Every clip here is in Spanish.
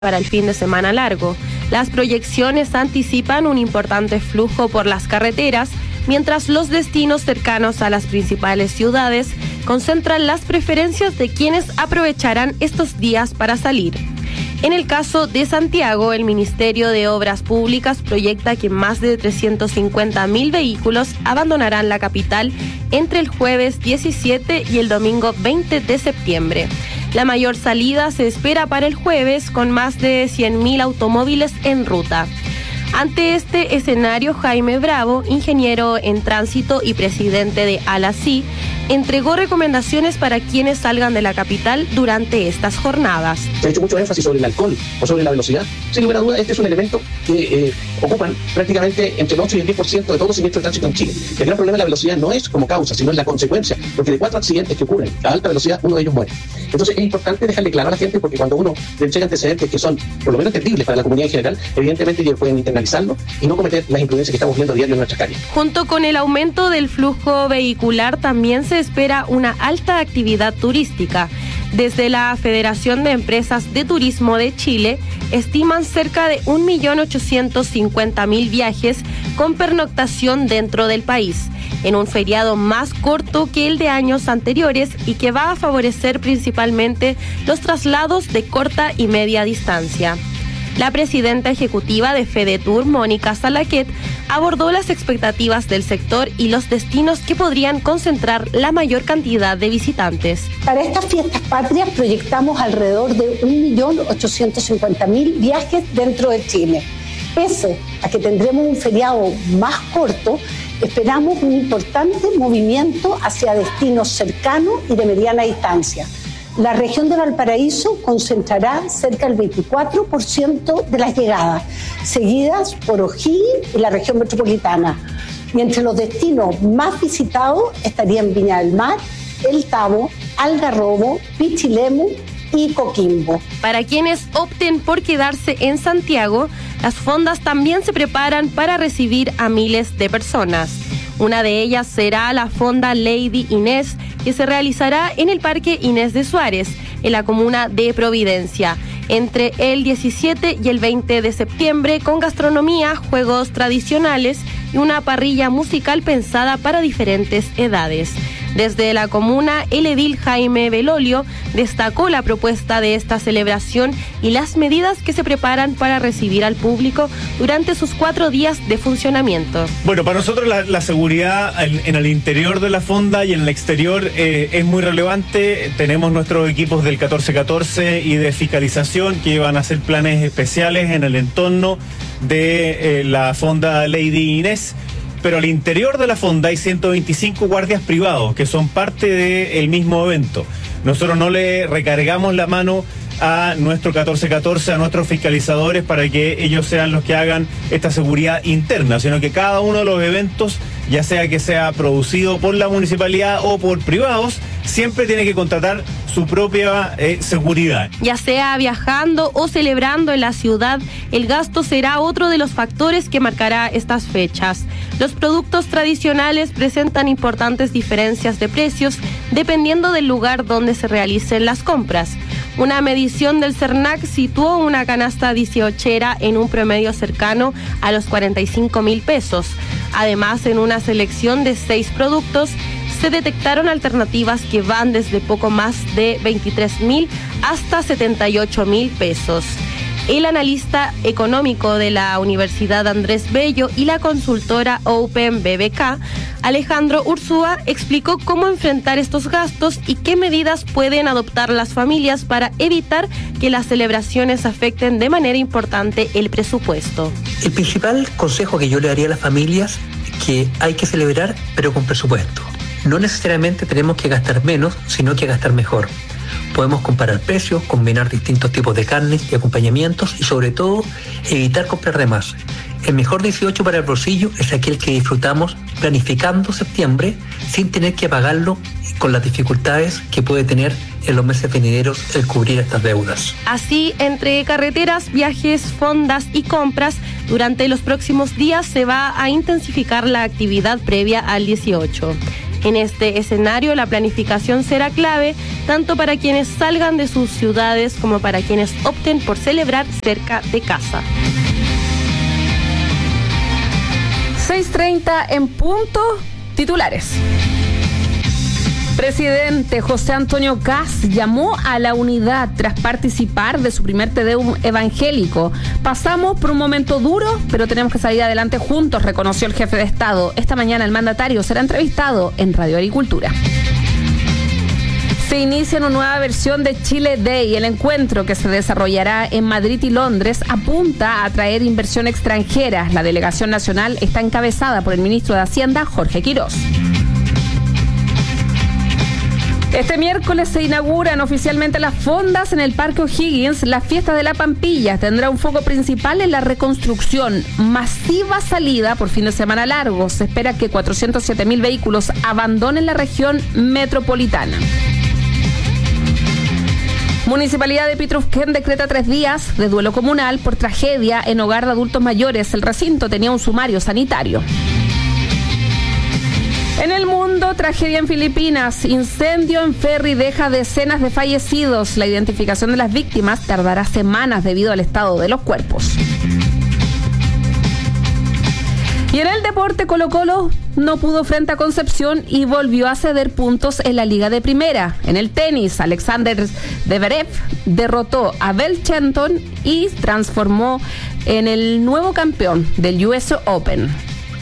para el fin de semana largo. Las proyecciones anticipan un importante flujo por las carreteras, mientras los destinos cercanos a las principales ciudades concentran las preferencias de quienes aprovecharán estos días para salir. En el caso de Santiago, el Ministerio de Obras Públicas proyecta que más de 350.000 vehículos abandonarán la capital entre el jueves 17 y el domingo 20 de septiembre. La mayor salida se espera para el jueves, con más de 100.000 automóviles en ruta. Ante este escenario, Jaime Bravo, ingeniero en tránsito y presidente de ALACI, entregó recomendaciones para quienes salgan de la capital durante estas jornadas. Se ha hecho mucho énfasis sobre el alcohol o sobre la velocidad. Sin lugar a dudas, este es un elemento que ocupan prácticamente entre el 8 y el 10% de todos los siniestros de tránsito en Chile. El gran problema de la velocidad no es como causa, sino es la consecuencia, porque de 4 accidentes que ocurren a alta velocidad, uno de ellos muere. Entonces es importante dejarle claro a la gente, porque cuando uno le entrega antecedentes que son por lo menos entendibles para la comunidad en general, evidentemente ellos pueden internalizarlo y no cometer las imprudencias que estamos viendo a diario en nuestras calles. Junto con el aumento del flujo vehicular, también se espera una alta actividad turística. Desde la Federación de Empresas de Turismo de Chile, estiman cerca de 1.850.000 viajes con pernoctación dentro del país, en un feriado más corto que el de años anteriores y que va a favorecer principalmente los traslados de corta y media distancia. La presidenta ejecutiva de FEDETUR, Mónica Salaquet, abordó las expectativas del sector y los destinos que podrían concentrar la mayor cantidad de visitantes. Para estas fiestas patrias proyectamos alrededor de 1.850.000 viajes dentro de Chile. Pese a que tendremos un feriado más corto, esperamos un importante movimiento hacia destinos cercanos y de mediana distancia. La región de Valparaíso concentrará cerca del 24% de las llegadas, seguidas por O'Higgins y la región metropolitana. Y entre los destinos más visitados estarían Viña del Mar, El Tabo, Algarrobo, Pichilemu y Coquimbo. Para quienes opten por quedarse en Santiago, las fondas también se preparan para recibir a miles de personas. Una de ellas será la fonda Lady Inés, que se realizará en el Parque Inés de Suárez, en la comuna de Providencia, entre el 17 y el 20 de septiembre, con gastronomía, juegos tradicionales y una parrilla musical pensada para diferentes edades. Desde la comuna, el edil Jaime Belolio destacó la propuesta de esta celebración y las medidas que se preparan para recibir al público durante sus 4 días de funcionamiento. Bueno, para nosotros la seguridad en el interior de la fonda y en el exterior es muy relevante. Tenemos nuestros equipos del 1414 y de fiscalización que van a hacer planes especiales en el entorno de la fonda Lady Inés. Pero al interior de la fonda hay 125 guardias privados que son parte del mismo evento. Nosotros no le recargamos la mano a nuestro 1414, a nuestros fiscalizadores, para que ellos sean los que hagan esta seguridad interna, sino que cada uno de los eventos, ya sea que sea producido por la municipalidad o por privados, siempre tiene que contratar su propia seguridad. Ya sea viajando o celebrando en la ciudad, el gasto será otro de los factores que marcará estas fechas. Los productos tradicionales presentan importantes diferencias de precios dependiendo del lugar donde se realicen las compras. Una medición del CERNAC situó una canasta 18era en un promedio cercano a los 45.000 pesos. Además, en una selección de 6 productos, se detectaron alternativas que van desde poco más de 23.000 hasta 78.000 pesos. El analista económico de la Universidad Andrés Bello y la consultora Open BBK, Alejandro Ursúa, explicó cómo enfrentar estos gastos y qué medidas pueden adoptar las familias para evitar que las celebraciones afecten de manera importante el presupuesto. El principal consejo que yo le daría a las familias es que hay que celebrar, pero con presupuesto. No necesariamente tenemos que gastar menos, sino que gastar mejor. Podemos comparar precios, combinar distintos tipos de carnes y acompañamientos y sobre todo evitar comprar de más. El mejor 18 para el bolsillo es aquel que disfrutamos planificando septiembre sin tener que pagarlo con las dificultades que puede tener en los meses venideros el cubrir estas deudas. Así, entre carreteras, viajes, fondas y compras, durante los próximos días se va a intensificar la actividad previa al 18. En este escenario, la planificación será clave tanto para quienes salgan de sus ciudades como para quienes opten por celebrar cerca de casa. 6:30 en punto, titulares. Presidente José Antonio Kast llamó a la unidad tras participar de su primer Te Deum evangélico. Pasamos por un momento duro, pero tenemos que salir adelante juntos, reconoció el jefe de Estado. Esta mañana el mandatario será entrevistado en Radio Agricultura. Se inicia una nueva versión de Chile Day. El encuentro, que se desarrollará en Madrid y Londres, apunta a atraer inversión extranjera. La delegación nacional está encabezada por el ministro de Hacienda, Jorge Quirós. Este miércoles se inauguran oficialmente las fondas en el Parque O'Higgins. La fiesta de la Pampilla tendrá un foco principal en la reconstrucción. Masiva salida por fin de semana largo. Se espera que 407.000 vehículos abandonen la región metropolitana. Municipalidad de Pitrufquén decreta 3 días de duelo comunal por tragedia en hogar de adultos mayores. El recinto tenía un sumario sanitario. En el mundo, tragedia en Filipinas. Incendio en ferry deja decenas de fallecidos. La identificación de las víctimas tardará semanas debido al estado de los cuerpos. Y en el deporte, Colo-Colo no pudo frente a Concepción y volvió a ceder puntos en la Liga de Primera. En el tenis, Alexander Zverev derrotó a Bell Shelton y transformó en el nuevo campeón del US Open.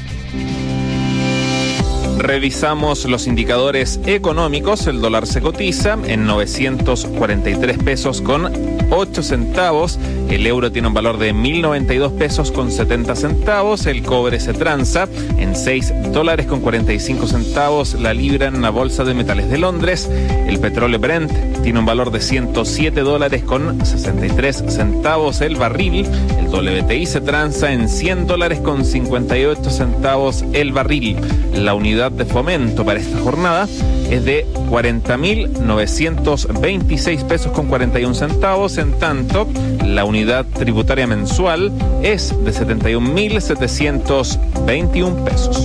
Revisamos los indicadores económicos. El dólar se cotiza en 943 pesos con 8 centavos. El euro tiene un valor de 1.092 pesos con 70 centavos. El cobre se transa en $6 con 45 centavos. La libra en la bolsa de metales de Londres. El petróleo Brent tiene un valor de $107 con 63 centavos el barril. El WTI se transa en $100 con 58 centavos el barril. La unidad de fomento para esta jornada es de 40.926 pesos con 41 centavos. En tanto, la unidad tributaria mensual es de 71.721 pesos.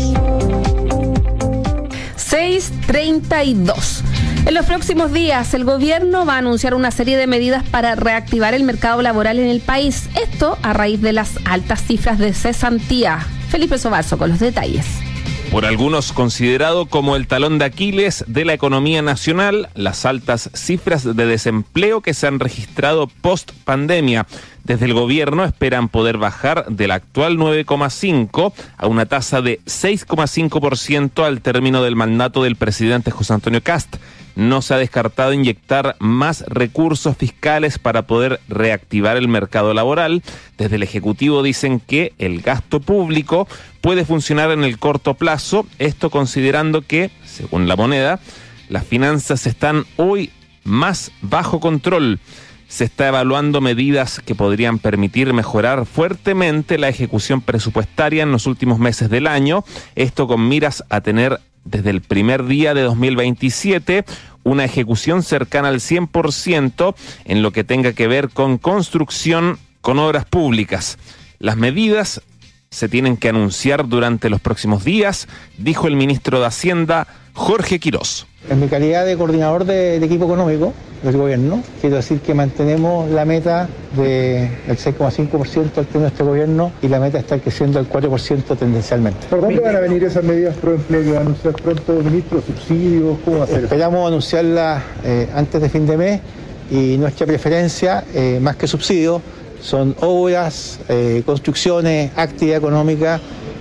6:32. En los próximos días, el gobierno va a anunciar una serie de medidas para reactivar el mercado laboral en el país. Esto a raíz de las altas cifras de cesantía. Felipe Sobarzo con los detalles. Por algunos considerado como el talón de Aquiles de la economía nacional, las altas cifras de desempleo que se han registrado post pandemia. Desde el gobierno esperan poder bajar del actual 9,5 a una tasa de 6,5% al término del mandato del presidente José Antonio Kast. No se ha descartado inyectar más recursos fiscales para poder reactivar el mercado laboral. Desde el Ejecutivo dicen que el gasto público puede funcionar en el corto plazo, esto considerando que, según la moneda, las finanzas están hoy más bajo control. Se está evaluando medidas que podrían permitir mejorar fuertemente la ejecución presupuestaria en los últimos meses del año, esto con miras a tener desde el primer día de 2027 una ejecución cercana al 100% en lo que tenga que ver con construcción, con obras públicas. Las medidas se tienen que anunciar durante los próximos días, dijo el ministro de Hacienda, Jorge Quirós. En mi calidad de coordinador del equipo económico del gobierno, quiero decir que mantenemos la meta del 6,5% al término de este gobierno y la meta está creciendo al 4% tendencialmente. ¿Por dónde van a venir esas medidas pro empleo que va a anunciar pronto, ministro? ¿Subsidios? ¿Cómo va a ser? Esperamos anunciarlas antes de fin de mes y nuestra preferencia, más que subsidios, son obras, construcciones, actividad económica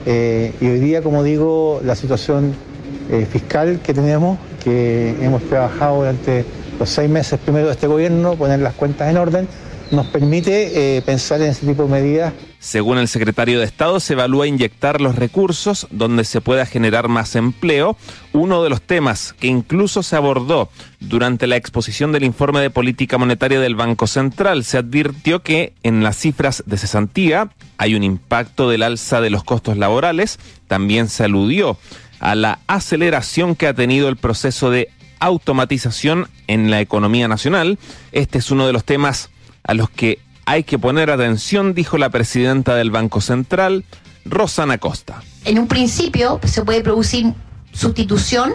y hoy día, como digo, la situación fiscal que tenemos, que hemos trabajado durante los 6 meses primero de este gobierno, poner las cuentas en orden, nos permite pensar en ese tipo de medidas. Según el secretario de Estado, se evalúa inyectar los recursos donde se pueda generar más empleo. Uno de los temas que incluso se abordó durante la exposición del informe de política monetaria del Banco Central, se advirtió que en las cifras de cesantía hay un impacto del alza de los costos laborales. También se aludió a la aceleración que ha tenido el proceso de automatización en la economía nacional. Este es uno de los temas a los que hay que poner atención, dijo la presidenta del Banco Central, Rosana Costa. En un principio se puede producir sustitución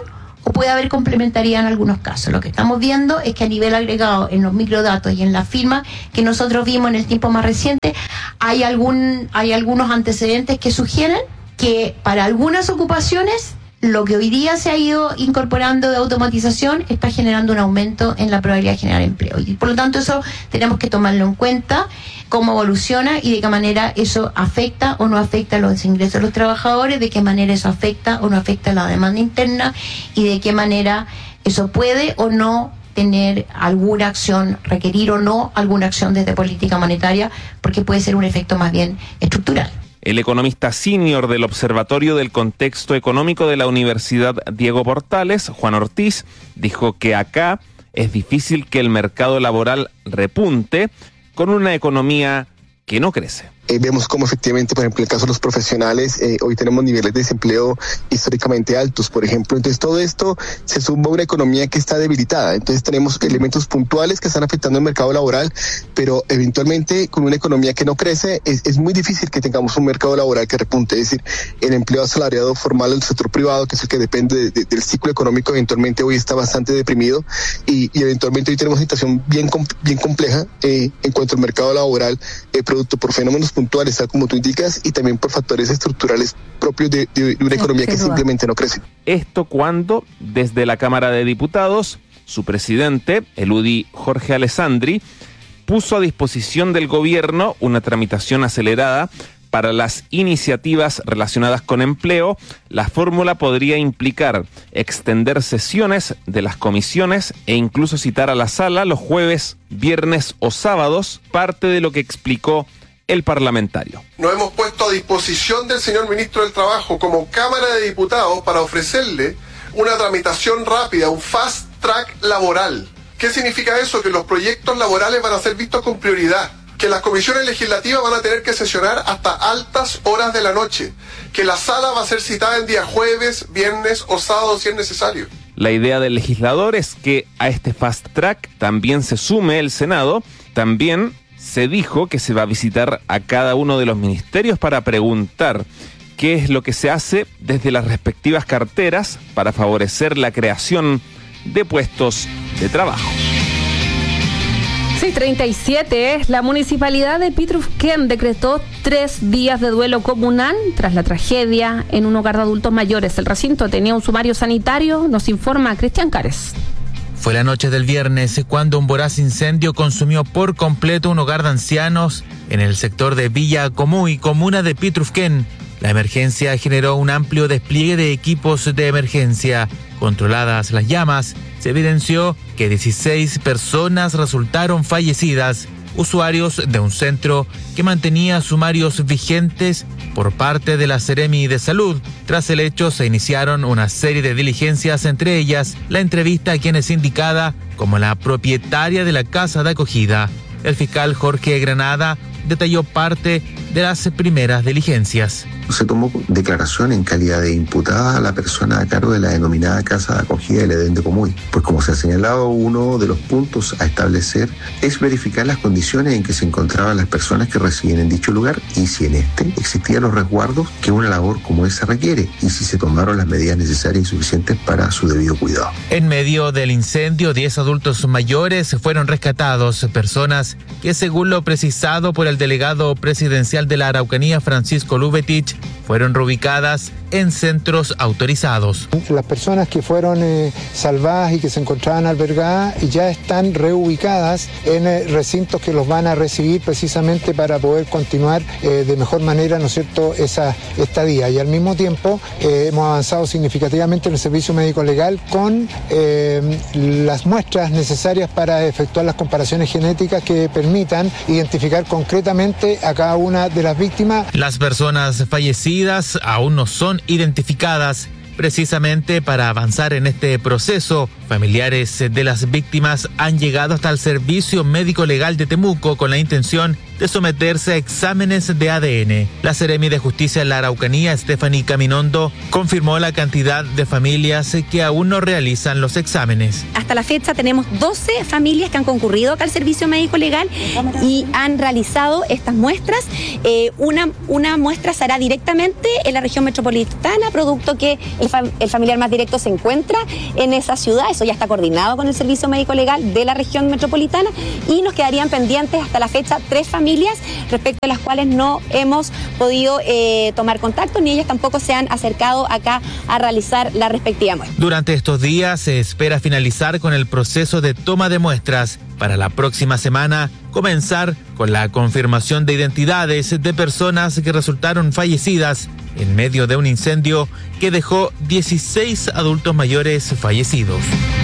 o puede haber complementariedad en algunos casos. Lo que estamos viendo es que a nivel agregado en los microdatos y en la firma que nosotros vimos en el tiempo más reciente, hay algunos antecedentes que sugieren que para algunas ocupaciones lo que hoy día se ha ido incorporando de automatización está generando un aumento en la probabilidad de generar empleo. Y por lo tanto eso tenemos que tomarlo en cuenta, cómo evoluciona y de qué manera eso afecta o no afecta los ingresos de los trabajadores, de qué manera eso afecta o no afecta la demanda interna y de qué manera eso puede o no tener alguna acción, requerir o no alguna acción desde política monetaria, porque puede ser un efecto más bien estructural. El economista senior del Observatorio del Contexto Económico de la Universidad Diego Portales, Juan Ortiz, dijo que acá es difícil que el mercado laboral repunte con una economía que no crece. Vemos cómo efectivamente, por ejemplo, en el caso de los profesionales, hoy tenemos niveles de desempleo históricamente altos, por ejemplo. Entonces, todo esto se suma a una economía que está debilitada. Entonces, tenemos elementos puntuales que están afectando el mercado laboral, pero eventualmente, con una economía que no crece, es muy difícil que tengamos un mercado laboral que repunte. Es decir, el empleo asalariado formal del sector privado, que es el que depende del ciclo económico, eventualmente hoy está bastante deprimido y eventualmente hoy tenemos una situación bien compleja en cuanto al mercado laboral, producto por fenómenos puntuales, tal como tú indicas, y también por factores estructurales propios de una economía que simplemente no crece. Esto cuando, desde la Cámara de Diputados, su presidente, el UDI Jorge Alessandri, puso a disposición del gobierno una tramitación acelerada para las iniciativas relacionadas con empleo. La fórmula podría implicar extender sesiones de las comisiones e incluso citar a la sala los jueves, viernes o sábados, parte de lo que explicó el parlamentario. Nos hemos puesto a disposición del señor ministro del Trabajo como Cámara de Diputados para ofrecerle una tramitación rápida, un fast track laboral. ¿Qué significa eso? Que los proyectos laborales van a ser vistos con prioridad, que las comisiones legislativas van a tener que sesionar hasta altas horas de la noche, que la sala va a ser citada en día jueves, viernes o sábado si es necesario. La idea del legislador es que a este fast track también se sume el Senado. También se dijo que se va a visitar a cada uno de los ministerios para preguntar qué es lo que se hace desde las respectivas carteras para favorecer la creación de puestos de trabajo. 6:37, la municipalidad de Pitrufquén decretó 3 días de duelo comunal tras la tragedia en un hogar de adultos mayores. El recinto tenía un sumario sanitario, nos informa Cristian Cares. Fue la noche del viernes cuando un voraz incendio consumió por completo un hogar de ancianos en el sector de Villa Comuy, comuna de Pitrufquén. La emergencia generó un amplio despliegue de equipos de emergencia. Controladas las llamas, se evidenció que 16 personas resultaron fallecidas, usuarios de un centro que mantenía sumarios vigentes por parte de la Seremi de Salud. Tras el hecho se iniciaron una serie de diligencias, entre ellas la entrevista a quien es indicada como la propietaria de la casa de acogida. El fiscal Jorge Granada detalló parte de las primeras diligencias. Se tomó declaración en calidad de imputada a la persona a cargo de la denominada casa de acogida del Edén de Comuy. Pues como se ha señalado, uno de los puntos a establecer es verificar las condiciones en que se encontraban las personas que residían en dicho lugar y si en este existían los resguardos que una labor como esa requiere y si se tomaron las medidas necesarias y suficientes para su debido cuidado. En medio del incendio, 10 adultos mayores fueron rescatados, personas que, según lo precisado por el delegado presidencial de la Araucanía, Francisco Lubetich, fueron reubicadas en centros autorizados. Las personas que fueron salvadas y que se encontraban albergadas ya están reubicadas en recintos que los van a recibir precisamente para poder continuar de mejor manera, ¿no es cierto?, esa estadía. Y al mismo tiempo hemos avanzado significativamente en el servicio médico legal con las muestras necesarias para efectuar las comparaciones genéticas que permitan identificar concretamente a cada una de las víctimas. Las personas fallecidas aún no son identificadas. Precisamente para avanzar en este proceso, Familiares de las víctimas han llegado hasta el Servicio Médico Legal de Temuco con la intención de someterse a exámenes de ADN. La Seremi de Justicia en la Araucanía, Stephanie Caminondo, confirmó la cantidad de familias que aún no realizan los exámenes. Hasta la fecha tenemos 12 familias que han concurrido acá al Servicio Médico Legal y han realizado estas muestras. Una muestra se hará directamente en la región metropolitana, producto que el familiar más directo se encuentra en esa ciudad. Eso ya está coordinado con el Servicio Médico Legal de la región metropolitana y nos quedarían pendientes hasta la fecha 3 familias respecto a las cuales no hemos podido tomar contacto, ni ellas tampoco se han acercado acá a realizar la respectiva muestra. Durante estos días se espera finalizar con el proceso de toma de muestras para la próxima semana comenzar con la confirmación de identidades de personas que resultaron fallecidas en medio de un incendio que dejó 16 adultos mayores fallecidos.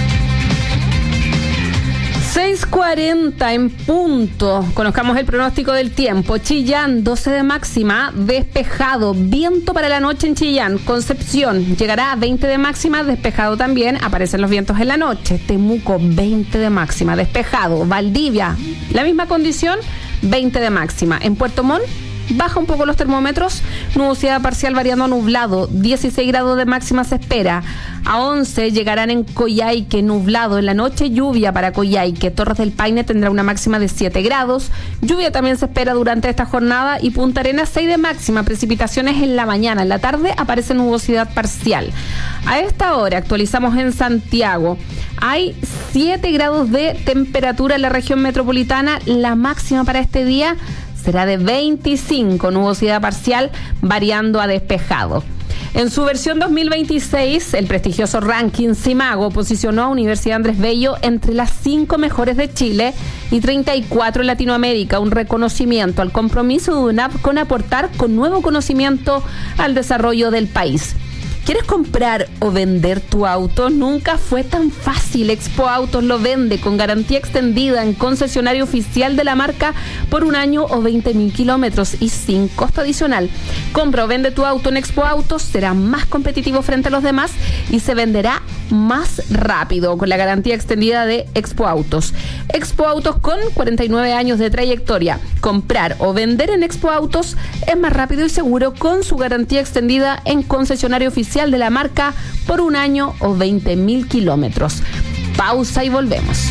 6:40 en punto. Conozcamos el pronóstico del tiempo. Chillán, 12 de máxima, despejado. Viento para la noche en Chillán. Concepción, llegará a 20 de máxima, despejado también. Aparecen los vientos en la noche. Temuco, 20 de máxima, despejado. Valdivia, la misma condición, 20 de máxima. En Puerto Montt, baja un poco los termómetros, nubosidad parcial variando a nublado, 16 grados de máxima se espera. A 11 llegarán en Coyhaique, nublado en la noche, lluvia para Coyhaique. Torres del Paine tendrá una máxima de 7 grados, lluvia también se espera durante esta jornada y Punta Arenas 6 de máxima, precipitaciones en la mañana, en la tarde aparece nubosidad parcial. A esta hora actualizamos en Santiago, hay 7 grados de temperatura en la región metropolitana, la máxima para este día será de 25, nubosidad parcial variando a despejado. En su versión 2026, el prestigioso ranking Simago posicionó a Universidad Andrés Bello entre las 5 mejores de Chile y 34 en Latinoamérica, un reconocimiento al compromiso de UNAP con aportar con nuevo conocimiento al desarrollo del país. ¿Quieres comprar o vender tu auto? Nunca fue tan fácil. Expo Autos lo vende con garantía extendida en concesionario oficial de la marca por un año o 20.000 kilómetros y sin costo adicional. Compra o vende tu auto en Expo Autos, será más competitivo frente a los demás y se venderá más rápido con la garantía extendida de Expo Autos. Expo Autos con 49 años de trayectoria. Comprar o vender en Expo Autos es más rápido y seguro con su garantía extendida en concesionario oficial de la marca por un año o 20.000 kilómetros. Pausa y volvemos.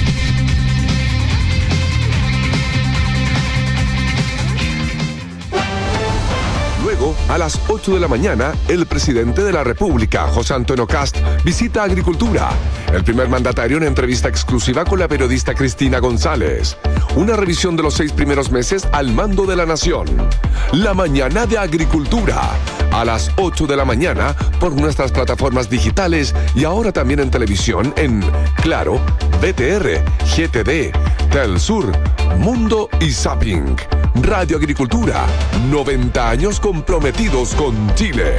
Luego, a las 8 de la mañana, el presidente de la República, José Antonio Kast, visita Agricultura. El primer mandatario en entrevista exclusiva con la periodista Cristina González. Una revisión de los 6 primeros meses al mando de la nación. La mañana de Agricultura. A las 8 de la mañana por nuestras plataformas digitales y ahora también en televisión en Claro, BTR, GTD, Telsur, Mundo y Zapping. Radio Agricultura, 90 años comprometidos con Chile.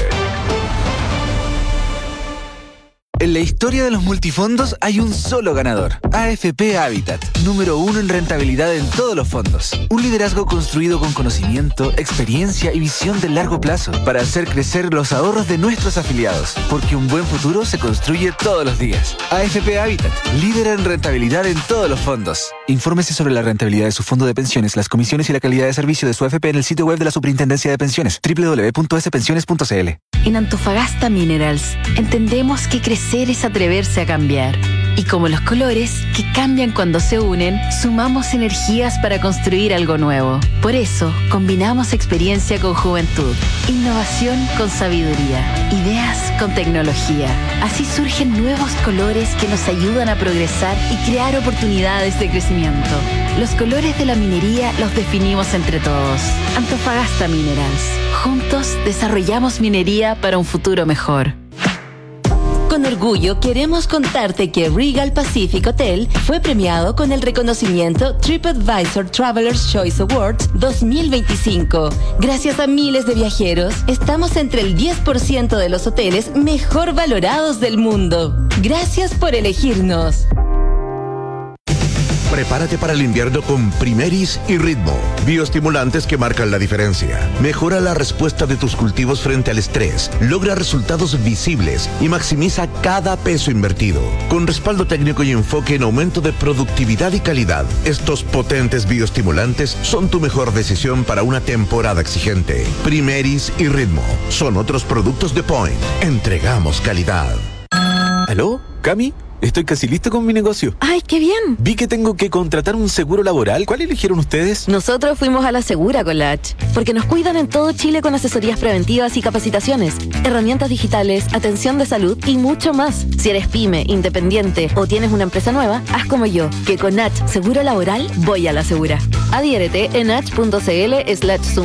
En la historia de los multifondos hay un solo ganador, AFP Habitat, número 1 en rentabilidad en todos los fondos. Un liderazgo construido con conocimiento, experiencia y visión de largo plazo para hacer crecer los ahorros de nuestros afiliados, porque un buen futuro se construye todos los días. AFP Habitat, líder en rentabilidad en todos los fondos. Infórmese sobre la rentabilidad de su fondo de pensiones, las comisiones y la calidad de servicio de su AFP en el sitio web de la Superintendencia de Pensiones, www.spensiones.cl. En Antofagasta Minerals entendemos que crecer es atreverse a cambiar. Y como los colores, que cambian cuando se unen, sumamos energías para construir algo nuevo. Por eso, combinamos experiencia con juventud, innovación con sabiduría, ideas con tecnología. Así surgen nuevos colores que nos ayudan a progresar y crear oportunidades de crecimiento. Los colores de la minería los definimos entre todos. Antofagasta Minerals. Juntos desarrollamos minería para un futuro mejor. Con orgullo queremos contarte que Regal Pacific Hotel fue premiado con el reconocimiento TripAdvisor Traveler's Choice Awards 2025. Gracias a miles de viajeros, estamos entre el 10% de los hoteles mejor valorados del mundo. Gracias por elegirnos. Prepárate para el invierno con Primeris y Ritmo, bioestimulantes que marcan la diferencia. Mejora la respuesta de tus cultivos frente al estrés, logra resultados visibles y maximiza cada peso invertido. Con respaldo técnico y enfoque en aumento de productividad y calidad, estos potentes bioestimulantes son tu mejor decisión para una temporada exigente. Primeris y Ritmo son otros productos de Point. Entregamos calidad. ¿Aló? ¿Cami? Estoy casi listo con mi negocio. ¡Ay, qué bien! Vi que tengo que contratar un seguro laboral. ¿Cuál eligieron ustedes? Nosotros fuimos a la Segura con la H, porque nos cuidan en todo Chile con asesorías preventivas y capacitaciones, herramientas digitales, atención de salud y mucho más. Si eres pyme, independiente o tienes una empresa nueva, haz como yo, que con H Seguro Laboral voy a la Segura. Adhiérete en h.cl/sum.